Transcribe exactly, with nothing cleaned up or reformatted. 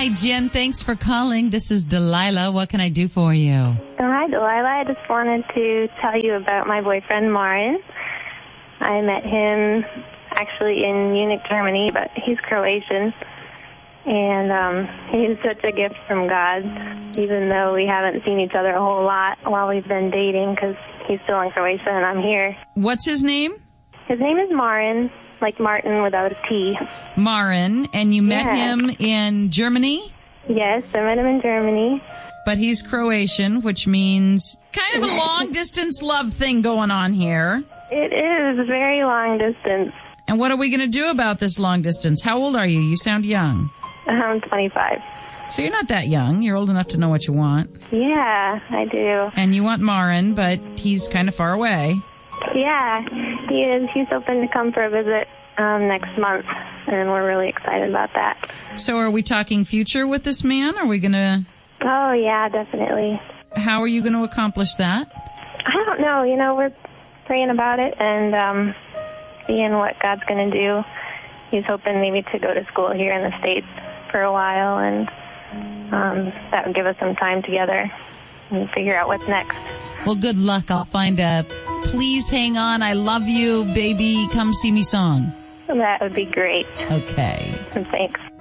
Hi, Jen. Thanks for calling. This is Delilah. What can I do for you? Oh, hi, Delilah. I just wanted to tell you about my boyfriend, Marin. I met him actually in Munich, Germany, but he's Croatian. And um, he's such a gift from God, even though we haven't seen each other a whole lot while we've been dating, because he's still in Croatia and I'm here. What's his name? His name is Marin, like Martin without a T. Marin, and you met Yeah. him in Germany? Yes, I met him in Germany. But he's Croatian, which means kind of a long-distance love thing going on here. It is very long distance. And what are we going to do about this long distance? How old are you? You sound young. I'm twenty-five. So you're not that young. You're old enough to know what you want. Yeah, I do. And you want Marin, but he's kind of far away. Yeah, he is. He's hoping to come for a visit um, next month, and we're really excited about that. So are we talking future with this man? Are we going to... Oh, yeah, definitely. How are you going to accomplish that? I don't know. You know, we're praying about it and um, seeing what God's going to do. He's hoping maybe to go to school here in the States for a while, and um, that would give us some time together and figure out what's next. Well, good luck. I'll find a Please Hang On, I Love You, Baby, Come See Me song. That would be great. Okay. Thanks.